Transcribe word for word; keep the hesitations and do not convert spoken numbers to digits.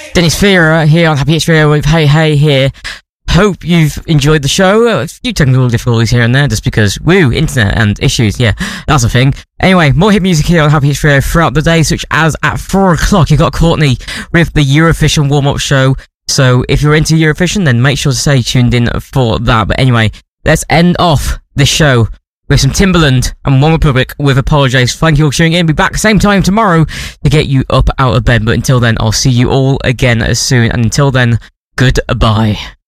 Dennis Fearer here on Happy Hits Radio with Hey Hey here. Hope you've enjoyed the show. A few technical difficulties here and there, just because, woo, internet and issues, yeah, that's a thing. Anyway, more hit music here on Happy Hits Radio throughout the day, such as at four o'clock, you got Courtney with the Eurovision warm-up show. So if you're into Eurovision, then make sure to stay tuned in for that. But anyway, let's end off this show with some Timbaland and One Republic with Apologise. Thank you all for tuning in. Be back same time tomorrow to get you up out of bed. But until then, I'll see you all again as soon. And until then, goodbye.